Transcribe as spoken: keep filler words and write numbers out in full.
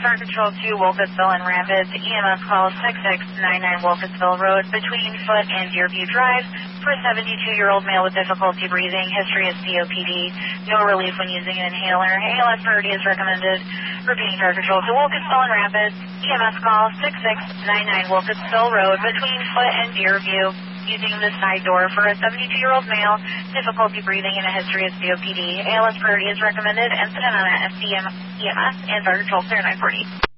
Star Control two, Wolcottsville and Rapids. E M S call six six nine nine Wolcottsville Road between Foot and Deerview Drive for a seventy-two-year-old male with difficulty breathing. History of C O P D. No relief when using an inhaler. A L S priority is recommended. Repeating Star Control to Wolcottsville and Rapids. E M S call six six nine nine Wolcottsville Road between Foot and Deerview using the side door for a seventy-two-year-old male, difficulty breathing and a history of C O P D. A L S priority is recommended. Incident on a S C M E M S and Star Control clear nine forty.